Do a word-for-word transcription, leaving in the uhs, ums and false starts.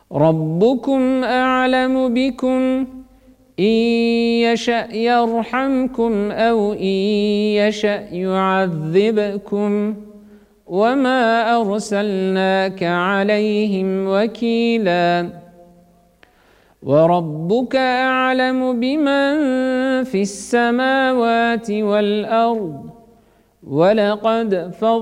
ربكم أعلم بكم إن يشأ يرحمكم أو إن يشأ يعذبكم وما أرسلناك عليهم وكيلا وربك أعلم بمن في السماوات والأرض ولقد فضل